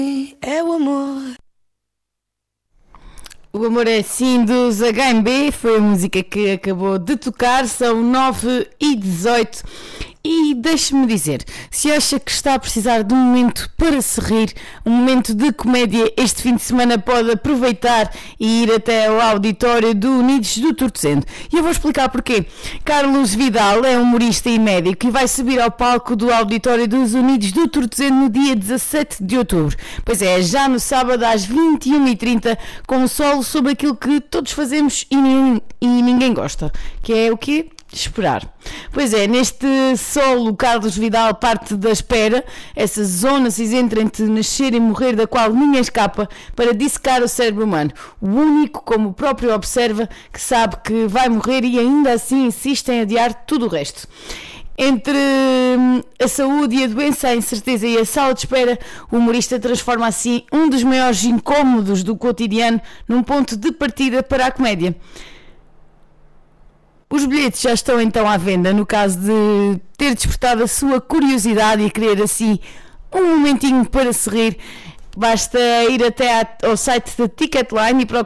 É o amor. O amor é sim dos HMB, foi a música que acabou de tocar, são 9h18 e deixe-me dizer, se acha que está a precisar de um momento para se rir, um momento de comédia, este fim de semana pode aproveitar e ir até ao auditório do Unidos do Torcendo. E eu vou explicar porquê. Carlos Vidal é humorista e médico e vai subir ao palco do auditório dos Unidos do Torcendo no dia 17 de outubro. Pois é, já no sábado às 21h30, com um solo sobre aquilo que todos fazemos e ninguém gosta, que é o quê? Esperar. Pois é, neste solo Carlos Vidal parte da espera, essa zona cinzenta entre nascer e morrer da qual ninguém escapa, para dissecar o cérebro humano, o único, como o próprio observa, que sabe que vai morrer e ainda assim insiste em adiar tudo o resto. Entre a saúde e a doença, a incerteza e a sala de espera, o humorista transforma assim um dos maiores incômodos do cotidiano num ponto de partida para a comédia. Os bilhetes já estão então à venda, no caso de ter despertado a sua curiosidade e querer assim um momentinho para se rir. Basta ir até ao site da Ticketline e procurar